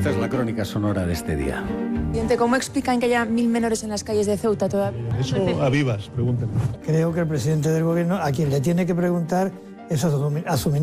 Esta es la crónica sonora de este día. Presidente, ¿cómo explican que haya 1000 menores en las calles de Ceuta todavía? Eso a vivas, pregúntenme. Creo que el presidente del gobierno, a quien le tiene que preguntar, es a su